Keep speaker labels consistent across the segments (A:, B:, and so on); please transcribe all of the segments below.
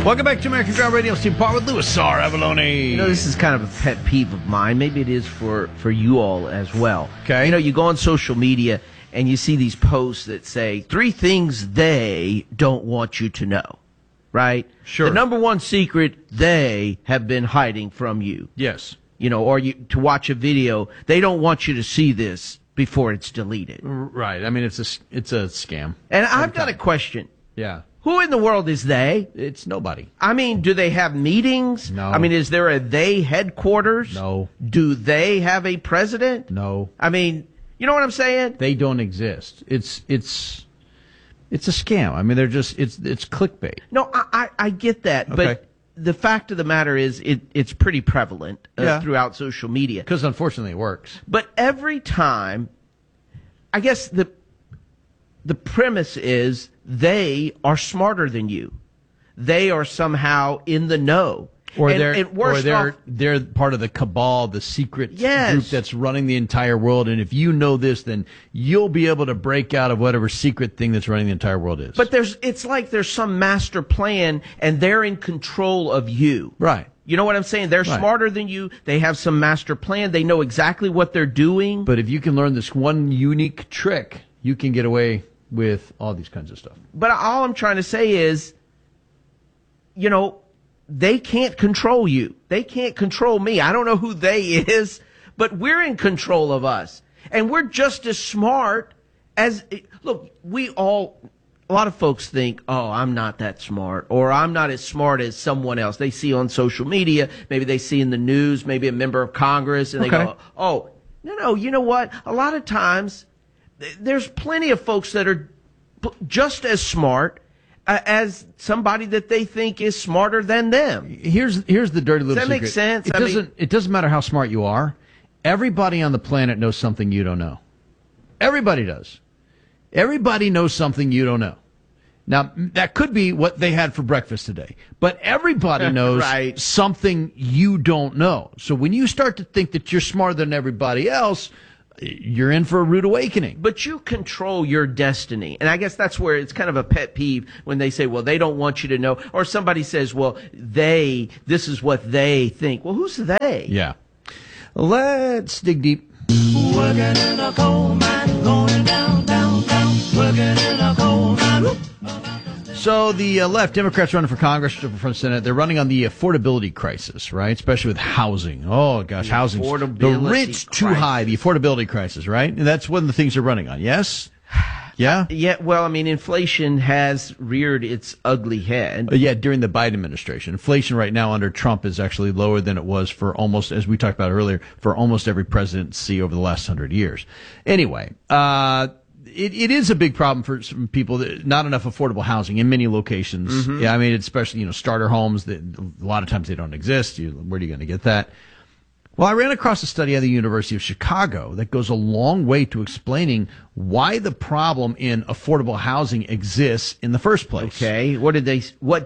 A: Welcome back to American Ground Radio. Steve Parr with Louis R. Avalone.
B: You know, this is kind of a pet peeve of mine. Maybe it is for you all as well.
A: Okay.
B: You know, you go on social media and you see these posts that say 3 things they don't want you to know, right?
A: Sure.
B: The number one secret they have been hiding from you.
A: Yes.
B: You know, or you to watch a video, they don't want you to see this before it's deleted.
A: Right. I mean, it's a scam.
B: And I've got a question.
A: Yeah.
B: Who in the world is they?
A: It's nobody.
B: I mean, do they have meetings?
A: No.
B: I mean, is there a they headquarters?
A: No.
B: Do they have a president?
A: No.
B: I mean, you know what I'm saying?
A: They don't exist. It's a scam. I mean, they're just it's clickbait.
B: No, I get that,
A: Okay.
B: but the fact of the matter is it's pretty prevalent
A: Yeah.
B: throughout social media.
A: Because unfortunately it works.
B: But every time, I guess the premise is they are smarter than you. They are somehow in the know.
A: Or
B: worst off,
A: they're part of the cabal, the secret
B: Yes.
A: group that's running the entire world. And if you know this, then you'll be able to break out of whatever secret thing that's running the entire world is.
B: but it's like there's some master plan and they're in control of you.
A: right.
B: You know what I'm saying? They're
A: Right.
B: smarter than you. They have some master plan. They know exactly what they're doing.
A: But if you can learn this one unique trick, you can get away with all these kinds of stuff.
B: But all I'm trying to say is, you know, they can't control you. They can't control me. I don't know who they is, but we're in control of us. And we're just as smart as, look, a lot of folks think, oh, I'm not that smart, or I'm not as smart as someone else. They see on social media, maybe they see in the news, maybe a member of Congress, and they
A: Okay.
B: go, oh, no, you know what? A lot of times, there's plenty of folks that are just as smart as somebody that they think is smarter than them.
A: Here's the dirty little
B: Does that make
A: secret.
B: sense?
A: It doesn't matter how smart you are. Everybody on the planet knows something you don't know. Everybody does. Everybody knows something you don't know. Now, that could be what they had for breakfast today. But everybody knows
B: Right.
A: something you don't know. So when you start to think that you're smarter than everybody else, you're in for a rude awakening.
B: But you control your destiny. And I guess that's where it's kind of a pet peeve when they say, well, they don't want you to know. Or somebody says, well, this is what they think. Well, who's they?
A: Yeah. Let's dig deep.
C: Working in a coal mine, going down, down, down. Working in a coal mine. Whoop.
A: So the left, Democrats running for Congress, for Senate, they're running on the affordability crisis, right? Especially with housing. Oh, gosh, housing. The
B: affordability
A: rent's too
B: crisis.
A: high, the affordability crisis, right? And that's one of the things they're running on, yes? Yeah?
B: Yeah, well, I mean, inflation has reared its ugly head.
A: Yeah, during the Biden administration. Inflation right now under Trump is actually lower than it was for almost, as we talked about earlier, for almost every presidency over the last 100 years. Anyway, it is a big problem for some people. Not enough affordable housing in many locations.
B: Mm-hmm.
A: Yeah, I mean, especially starter homes. That a lot of times they don't exist. Where are you going to get that? Well, I ran across a study at the University of Chicago that goes a long way to explaining why the problem in affordable housing exists in the first place.
B: Okay, what did they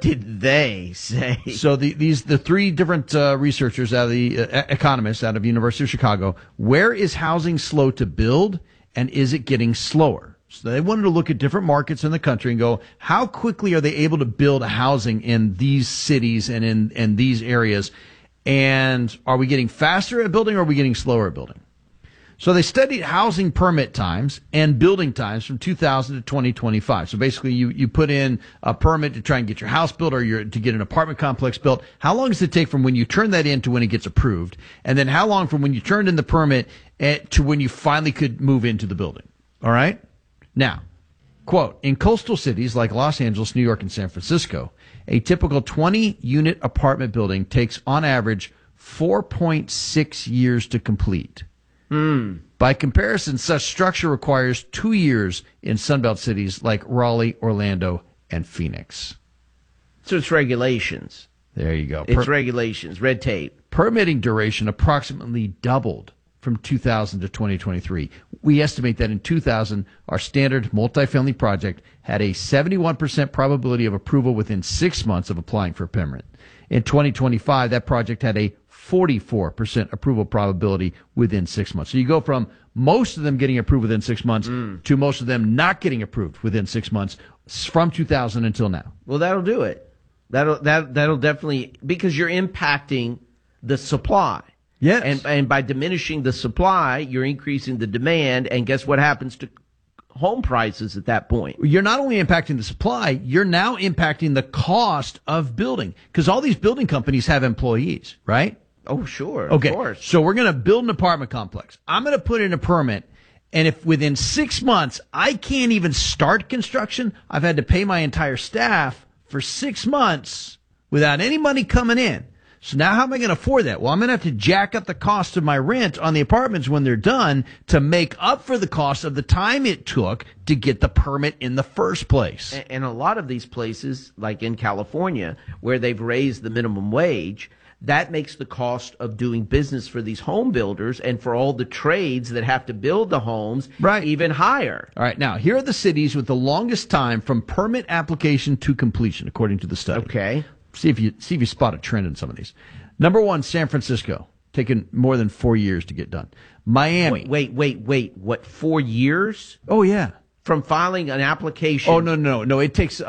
B: say?
A: So the 3 different researchers out of the economists out of University of Chicago, where is housing slow to build? And is it getting slower? So they wanted to look at different markets in the country and go, how quickly are they able to build housing in these cities and in these areas? And are we getting faster at building or are we getting slower at building? So they studied housing permit times and building times from 2000 to 2025. So basically you put in a permit to try and get your house built or to get an apartment complex built. How long does it take from when you turn that in to when it gets approved? And then how long from when you turned in the permit to when you finally could move into the building? All right? Now, quote, in coastal cities like Los Angeles, New York, and San Francisco, a typical 20-unit apartment building takes on average 4.6 years to complete. By comparison, such structure requires 2 years in Sunbelt cities like Raleigh, Orlando, and Phoenix.
B: So it's regulations.
A: There you go.
B: It's regulations, red tape.
A: Permitting duration approximately doubled from 2000 to 2023. We estimate that in 2000, our standard multifamily project had a 71% probability of approval within 6 months of applying for a permit. In 2025, that project had a 44% approval probability within 6 months. So you go from most of them getting approved within 6 months to most of them not getting approved within 6 months from 2000 until now.
B: Well, that'll do it. That'll definitely, because you're impacting the supply.
A: Yes.
B: And by diminishing the supply, you're increasing the demand, and guess what happens to home prices at that point?
A: You're not only impacting the supply, you're now impacting the cost of building, because all these building companies have employees, right?
B: Oh, sure.
A: Okay.
B: Of course.
A: So we're going to build an apartment complex. I'm going to put in a permit. And if within 6 months I can't even start construction, I've had to pay my entire staff for 6 months without any money coming in. So now how am I going to afford that? Well, I'm going to have to jack up the cost of my rent on the apartments when they're done to make up for the cost of the time it took to get the permit in the first place.
B: And a lot of these places, like in California, where they've raised the minimum wage, that makes the cost of doing business for these home builders and for all the trades that have to build the homes even higher.
A: All right. Now, here are the cities with the longest time from permit application to completion, according to the study.
B: Okay.
A: See if you spot a trend in some of these. Number 1, San Francisco, taking more than 4 years to get done. Miami.
B: Wait. What, 4 years?
A: Oh, yeah.
B: From filing an application?
A: Oh, no.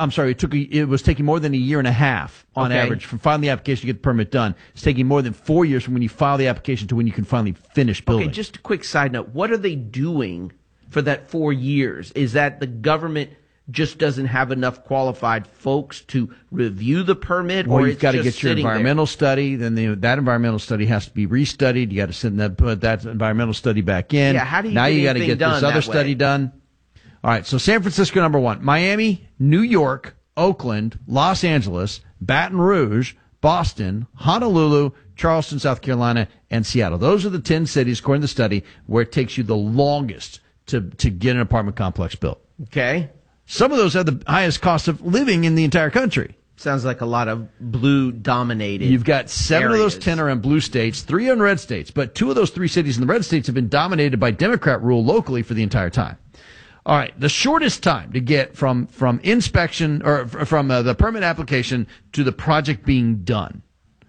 A: It was taking more than a year and a half on average from filing the application to get the permit done. It's taking more than 4 years from when you file the application to when you can finally finish building.
B: Okay, just a quick side note. What are they doing for that 4 years? Is that the government just doesn't have enough qualified folks to review the permit,
A: or
B: or
A: you've got to get your environmental study. Then that environmental study has to be restudied. You got to put that environmental study back in.
B: Yeah, how do you
A: now
B: get
A: you got to
B: anything
A: get this
B: done
A: other
B: that way?
A: study done. All right, so San Francisco, number 1. Miami, New York, Oakland, Los Angeles, Baton Rouge, Boston, Honolulu, Charleston, South Carolina, and Seattle. Those are the 10 cities, according to the study, where it takes you the longest to get an apartment complex built.
B: Okay.
A: Some of those have the highest cost of living in the entire country.
B: Sounds like a lot of blue-dominated
A: You've got 7
B: areas.
A: of those 10 are in blue states, 3 are in red states, but 2 of those 3 cities in the red states have been dominated by Democrat rule locally for the entire time. All right, the shortest time to get from inspection or from the permit application to the project being done.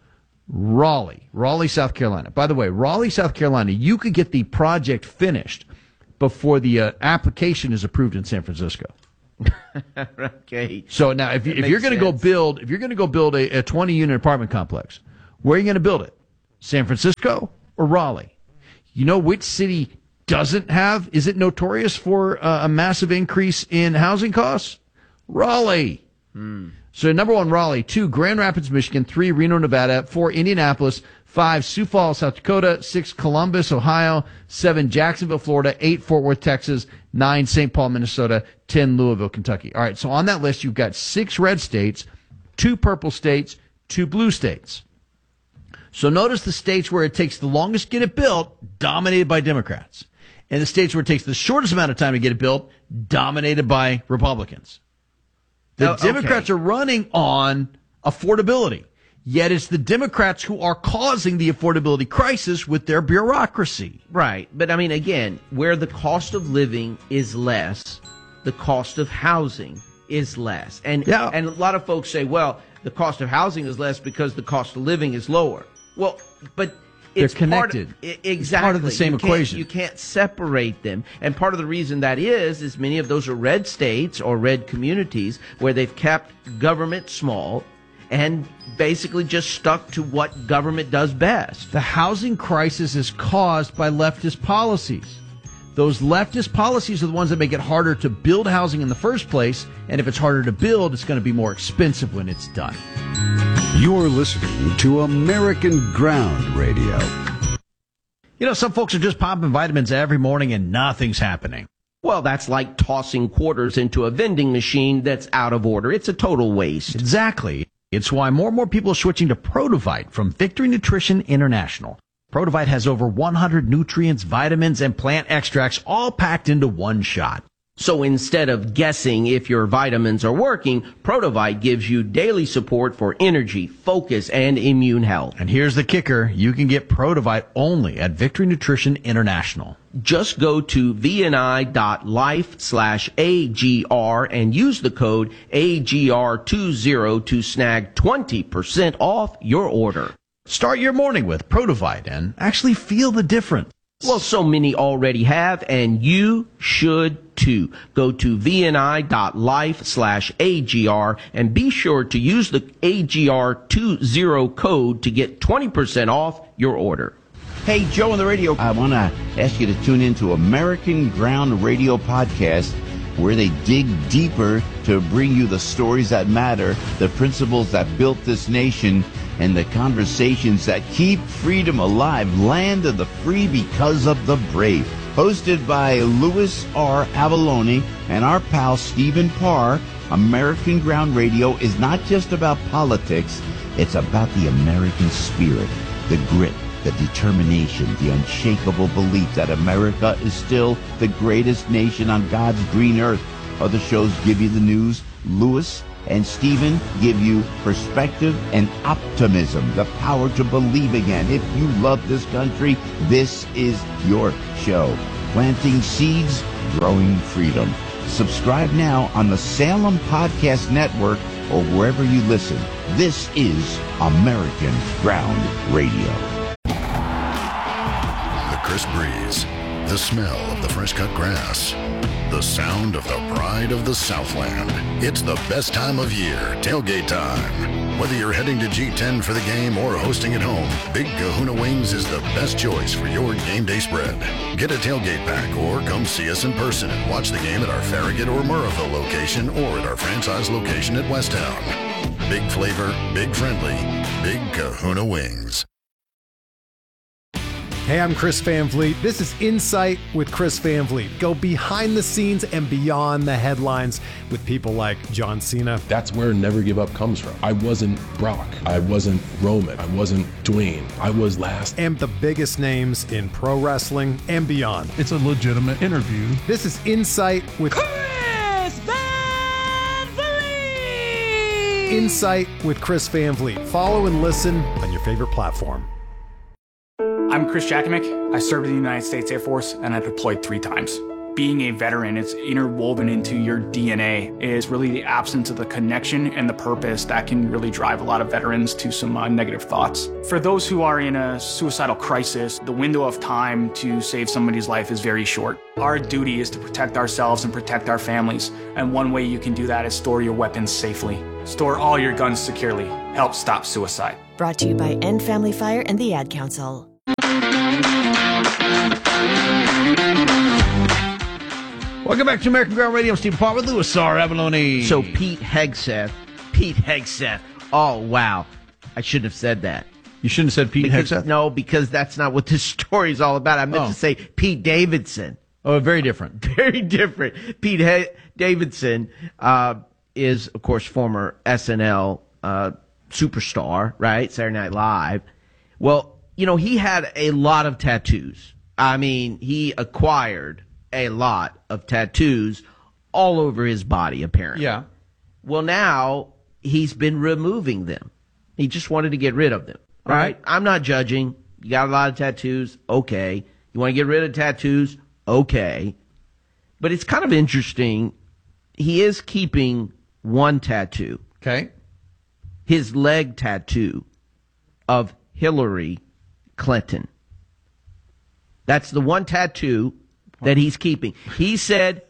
A: Raleigh, South Carolina. By the way, Raleigh, South Carolina, you could get the project finished before the application is approved in San Francisco.
B: Okay.
A: So now, if you're going to go build a 20-unit apartment complex, where are you going to build it? San Francisco or Raleigh? You know which city doesn't have? Is it notorious for a massive increase in housing costs? Raleigh. So number 1, Raleigh. 2, Grand Rapids, Michigan. 3, Reno, Nevada. 4, Indianapolis. 5, Sioux Falls, South Dakota. 6, Columbus, Ohio. 7, Jacksonville, Florida. 8, Fort Worth, Texas. 9, St. Paul, Minnesota. 10, Louisville, Kentucky. All right, so on that list, you've got 6 red states, 2 purple states, 2 blue states. So notice the states where it takes the longest to get it built, dominated by Democrats. And the states where it takes the shortest amount of time to get it built, dominated by Republicans. The Democrats are running on affordability. Yet it's the Democrats who are causing the affordability crisis with their bureaucracy.
B: Right. But I mean, again, where the cost of living is less, the cost of housing is less. And a lot of folks say, well, the cost of housing is less because the cost of living is lower. Well, but it's
A: they're connected.
B: Exactly.
A: It's part of the same equation.
B: You can't separate them. And part of the reason that is many of those are red states or red communities where they've kept government small and basically just stuck to what government does best.
A: The housing crisis is caused by leftist policies. Those leftist policies are the ones that make it harder to build housing in the first place, and if it's harder to build, it's going to be more expensive when it's done.
D: You're listening to American Ground Radio.
A: You know, some folks are just popping vitamins every morning and nothing's happening.
B: Well, that's like tossing quarters into a vending machine that's out of order. It's a total waste.
A: Exactly. It's why more and more people are switching to Protovite from Victory Nutrition International. Protovite has over 100 nutrients, vitamins, and plant extracts all packed into one shot.
B: So instead of guessing if your vitamins are working, Protovite gives you daily support for energy, focus, and immune health.
A: And here's the kicker. You can get Protovite only at Victory Nutrition International.
B: Just go to vni.life/AGR and use the code AGR20 to snag 20% off your order.
A: Start your morning with Protovite and actually feel the difference.
B: Well, so many already have, and you should too. Go to vni.life/AGR and be sure to use the AGR20 code to get 20% off your order.
E: Hey, Joe on the radio. I want to ask you to tune into American Ground Radio Podcast, where they dig deeper to bring you the stories that matter, the principles that built this nation, and the conversations that keep freedom alive. Land of the free because of the brave. Hosted by Louis R. Avalone and our pal Stephen Parr, American Ground Radio is not just about politics, it's about the American spirit, the grit, the determination, the unshakable belief that America is still the greatest nation on God's green earth. Other shows give you the news. Louis and Stephen give you perspective and optimism, the power to believe again. If you love this country, this is your show. Planting seeds, growing freedom. Subscribe now on the Salem Podcast Network or wherever you listen. This is American Ground Radio.
F: Crisp breeze, the smell of the fresh cut grass, the sound of the pride of the Southland. It's the best time of year, tailgate time. Whether you're heading to G10 for the game or hosting at home, Big Kahuna Wings is the best choice for your game day spread. Get a tailgate pack or come see us in person and watch the game at our Farragut or Murrayville location or at our franchise location at Westtown. Big flavor, big friendly, Big Kahuna Wings.
G: Hey, I'm Chris Van Vliet. This is Insight with Chris Van Vliet. Go behind the scenes and beyond the headlines with people like John Cena.
H: That's where Never Give Up comes from. I wasn't Brock. I wasn't Roman. I wasn't Dwayne. I was last.
G: And the biggest names in pro wrestling and beyond.
I: It's a legitimate interview.
G: This is Insight with
C: Chris Van Vliet!
G: Insight with Chris Van Vliet. Follow and listen on your favorite platform.
J: I'm Chris Jakovic. I served in the United States Air Force and I deployed 3 times. Being a veteran, it's interwoven into your DNA. It is really the absence of the connection and the purpose that can really drive a lot of veterans to some negative thoughts. For those who are in a suicidal crisis, the window of time to save somebody's life is very short. Our duty is to protect ourselves and protect our families. And one way you can do that is store your weapons safely. Store all your guns securely. Help stop suicide.
K: Brought to you by End Family Fire and the Ad Council.
A: Welcome back to American Ground Radio. I'm Steve Parr with Louis R. Avalone.
B: So Pete Hegseth. Oh, wow. I shouldn't have said that.
A: You shouldn't have said Pete Hegseth?
B: No, because that's not what this story is all about. I meant to say Pete Davidson.
A: Oh, very different.
B: Very different. Pete Davidson is, of course, former SNL superstar, right? Saturday Night Live. Well, you know, he had a lot of tattoos. I mean, he acquired a lot of tattoos all over his body, apparently.
A: Yeah.
B: Well, now he's been removing them. He just wanted to get rid of them. All right? I'm not judging. You got a lot of tattoos. Okay. You want to get rid of tattoos? Okay. But it's kind of interesting. He is keeping one tattoo.
A: Okay.
B: His leg tattoo of Hillary Clinton. That's the one tattoo that he's keeping. He said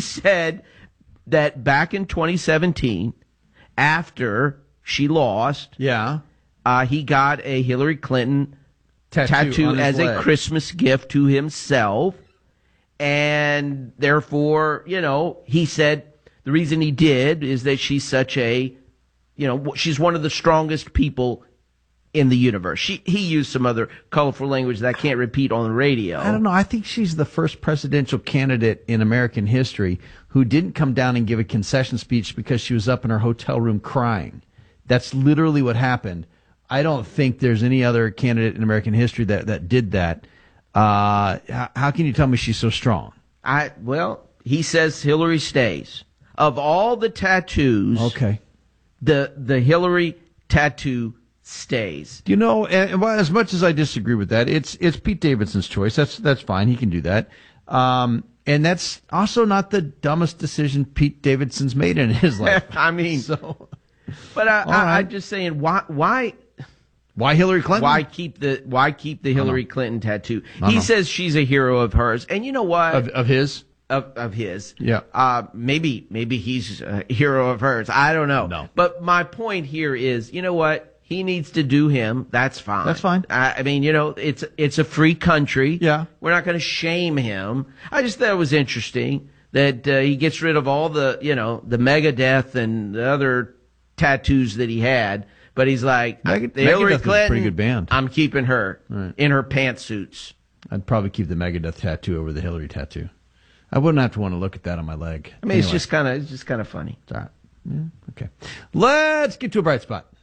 B: that back in 2017, after she lost, he got a Hillary Clinton tattoo as a Christmas gift to himself. And therefore, you know, he said the reason he did is that she's such a, you know, she's one of the strongest people in the universe. He used some other colorful language that I can't repeat on the radio.
A: I don't know. I think she's the first presidential candidate in American history who didn't come down and give a concession speech because she was up in her hotel room crying. That's literally what happened. I don't think there's any other candidate in American history that did that. How can you tell me she's so strong?
B: Well, he says Hillary stays. Of all the tattoos, the Hillary tattoo stays.
A: You know, and as much as I disagree with that, it's Pete Davidson's choice. That's fine. He can do that. And that's also not the dumbest decision Pete Davidson's made in his life.
B: I mean,
A: so.
B: But I'm just saying, why
A: Why Hillary Clinton?
B: Why keep the Hillary Clinton tattoo? He says she's a hero of hers, and you know what?
A: Of his?
B: Of his.
A: Yeah.
B: Maybe he's a hero of hers. I don't know.
A: No.
B: But my point here is, you know what? He needs to do him. That's fine.
A: That's fine.
B: I mean, you know, it's a free country.
A: Yeah.
B: We're not going to shame him. I just thought it was interesting that he gets rid of all the, you know, the Megadeth and the other tattoos that he had. But he's like, Hillary
A: Megadeth is a
B: Clinton,
A: pretty good band.
B: I'm keeping her
A: Right.
B: in her pantsuits.
A: I'd probably keep the Megadeth tattoo over the Hillary tattoo. I wouldn't have to want to look at that on my leg.
B: I mean, it's just kind of funny.
A: It's all right. Yeah, okay. Let's get to a bright spot.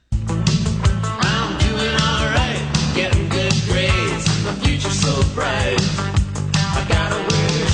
C: I'm doing alright, getting good grades. My future's so bright, I gotta wear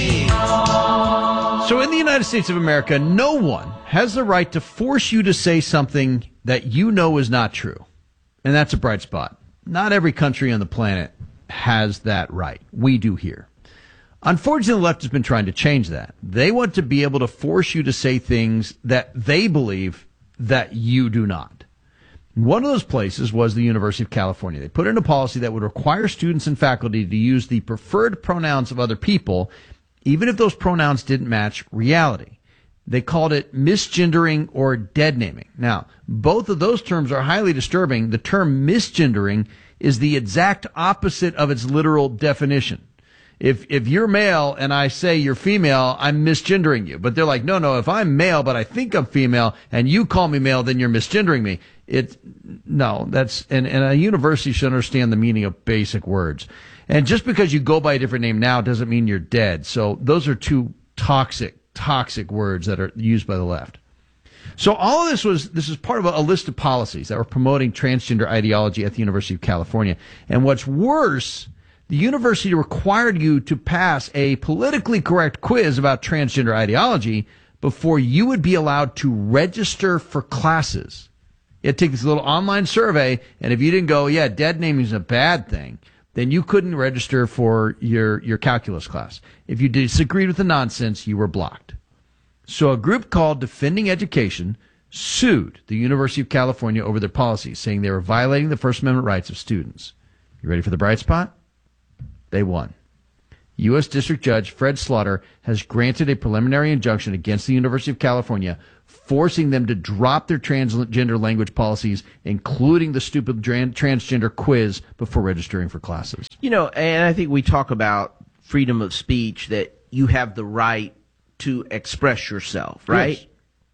C: shades.
A: So in the United States of America, no one has the right to force you to say something that you know is not true. And that's a bright spot. Not every country on the planet has that right. We do here. Unfortunately, the left has been trying to change that. They want to be able to force you to say things that they believe that you do not. One of those places was the University of California. They put in a policy that would require students and faculty to use the preferred pronouns of other people, even if those pronouns didn't match reality. They called it misgendering or dead naming. Now, both of those terms are highly disturbing. The term misgendering is the exact opposite of its literal definition. If you're male and I say you're female, I'm misgendering you. But they're like, no, if I'm male but I think I'm female and you call me male, then you're misgendering me. And a university should understand the meaning of basic words. And just because you go by a different name now doesn't mean you're dead. So those are two toxic words that are used by the left. So all of this is part of a list of policies that were promoting transgender ideology at the University of California. And what's worse, the university required you to pass a politically correct quiz about transgender ideology before you would be allowed to register for classes. You'd take this little online survey, and if you didn't go, yeah, dead naming is a bad thing, then you couldn't register for your calculus class. If you disagreed with the nonsense, you were blocked. So a group called Defending Education sued the University of California over their policies, saying they were violating the First Amendment rights of students. You ready for the bright spot? They won. U.S. District Judge Fred Slaughter has granted a preliminary injunction against the University of California, forcing them to drop their transgender language policies, including the stupid transgender quiz before registering for classes.
B: You know, and I think we talk about freedom of speech, that you have the right to express yourself, right?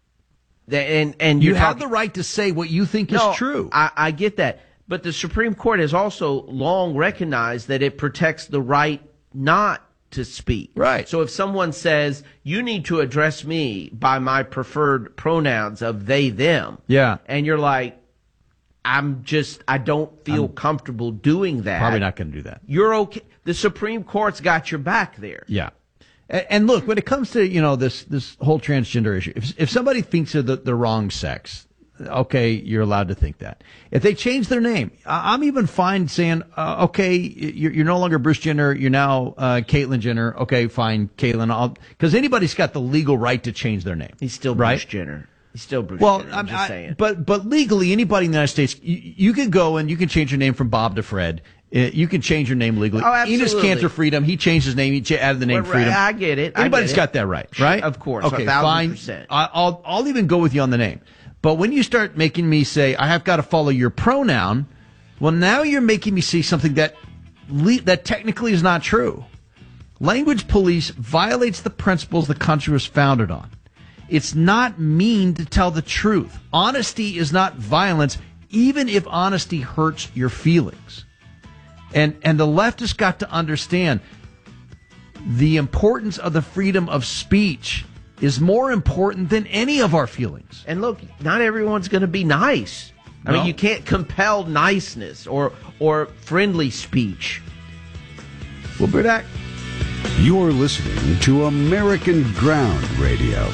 A: Yes.
B: And
A: you have the right to say what you think is true.
B: I get that. But the Supreme Court has also long recognized that it protects the right not to speak.
A: Right.
B: So if someone says, you need to address me by my preferred pronouns of they, them.
A: Yeah.
B: And you're like, I don't feel comfortable doing that.
A: Probably not going to do that.
B: You're okay. The Supreme Court's got your back there.
A: Yeah. And look, when it comes to, this whole transgender issue, if somebody thinks of the wrong sex, okay, you're allowed to think that. If they change their name, I'm even fine saying, okay, you're no longer Bruce Jenner, you're now Caitlyn Jenner. Okay, fine, Caitlyn. Because anybody's got the legal right to change their name.
B: He's still
A: right?
B: Bruce Jenner. He's still Bruce Jenner. I'm just saying.
A: But legally, anybody in the United States, you can go and you can change your name from Bob to Fred. You can change your name legally.
B: Oh, absolutely.
A: Enos Cantor Freedom, he changed his name. He added the name Freedom.
B: I get it.
A: Anybody's got that right, right?
B: Of course.
A: Okay,
B: 1,000%.
A: fine. I'll even go with you on the name. But when you start making me say, I have got to follow your pronoun, well, now you're making me say something that technically is not true. Language police violates the principles the country was founded on. It's not mean to tell the truth. Honesty is not violence, even if honesty hurts your feelings. And the left has got to understand the importance of the freedom of speech is more important than any of our feelings.
B: And look, not everyone's going to be nice. I mean, you can't compel niceness or friendly speech.
A: We'll be back.
D: You're listening to American Ground Radio.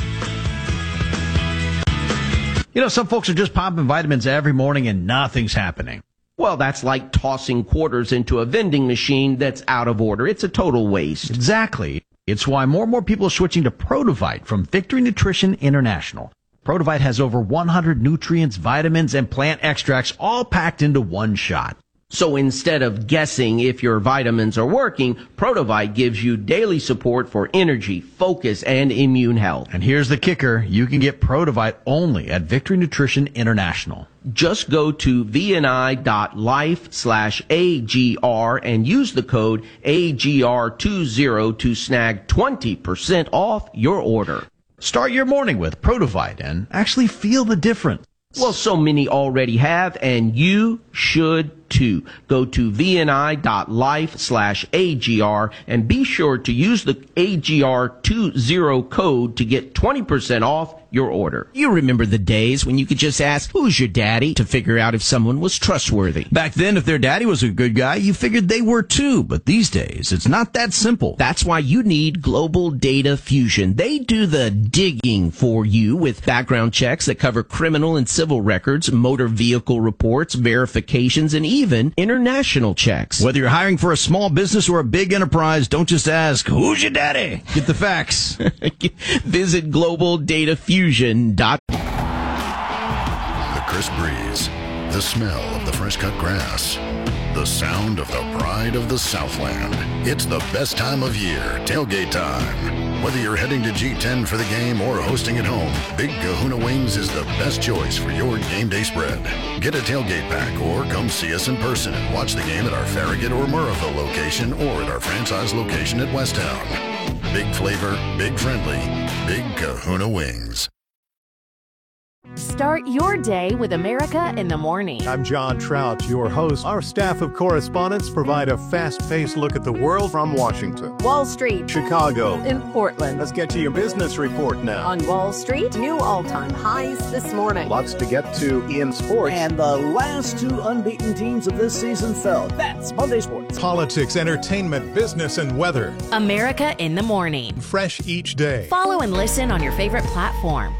A: Some folks are just popping vitamins every morning and nothing's happening.
B: Well, that's like tossing quarters into a vending machine that's out of order. It's a total waste.
A: Exactly. It's why more and more people are switching to Produvite from Victory Nutrition International. Protovite has over 100 nutrients, vitamins, and plant extracts all packed into one shot.
B: So instead of guessing if your vitamins are working, Protovite gives you daily support for energy, focus, and immune health.
A: And here's the kicker. You can get Protovite only at Victory Nutrition International.
B: Just go to vni.life/AGR and use the code AGR20 to snag 20% off your order.
A: Start your morning with Protovite and actually feel the difference.
B: Well, so many already have, and you should too. Go to vni.life/AGR and be sure to use the AGR20 code to get 20% off your order.
I: You remember the days when you could just ask, who's your daddy, to figure out if someone was trustworthy.
A: Back then, if their daddy was a good guy, you figured they were too. But these days, it's not that simple.
I: That's why you need Global Data Fusion. They do the digging for you with background checks that cover criminal and civil records, motor vehicle reports, verifications, and even international checks.
A: Whether you're hiring for a small business or a big enterprise, don't just ask, who's your daddy? Get the facts.
I: Visit GlobalDataFusion.com.
F: The crisp breeze, the smell of the fresh cut grass, the sound of the pride of the Southland. It's the best time of year, tailgate time. Whether you're heading to G10 for the game or hosting at home, Big Kahuna Wings is the best choice for your game day spread. Get a tailgate pack or come see us in person and watch the game at our Farragut or Murrayville location or at our franchise location at Westtown. Big flavor, big friendly, Big Kahuna Wings.
L: Start your day with America in the Morning.
G: I'm John Trout, your host. Our staff of correspondents provide a fast-paced look at the world from Washington,
L: Wall Street,
G: Chicago,
L: in Portland.
G: Let's get to your business report now.
L: On Wall Street, new all-time highs this morning.
G: Lots to get to in sports.
M: And the last two unbeaten teams of this season fell. That's Monday Sports.
G: Politics, entertainment, business, and weather.
L: America in the Morning.
G: Fresh each day.
L: Follow and listen on your favorite platform.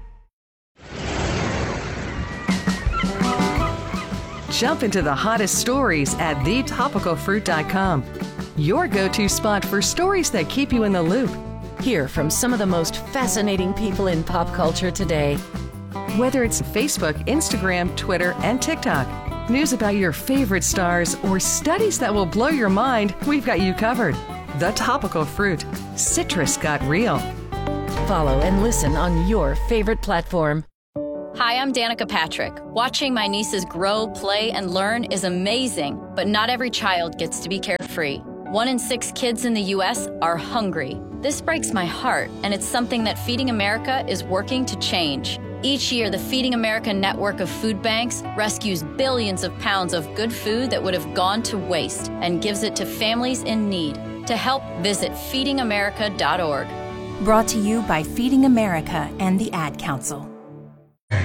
N: Jump into the hottest stories at thetopicalfruit.com. Your go-to spot for stories that keep you in the loop.
K: Hear from some of the most fascinating people in pop culture today.
N: Whether it's Facebook, Instagram, Twitter, and TikTok, news about your favorite stars, or studies that will blow your mind, we've got you covered. The Topical Fruit. Citrus got real.
K: Follow and listen on your favorite platform.
O: Hi, I'm Danica Patrick. Watching my nieces grow, play, and learn is amazing, but not every child gets to be carefree. 1 in 6 kids in the U.S. are hungry. This breaks my heart, and it's something that Feeding America is working to change. Each year, the Feeding America network of food banks rescues billions of pounds of good food that would have gone to waste and gives it to families in need. To help, visit feedingamerica.org.
P: Brought to you by Feeding America and the Ad Council.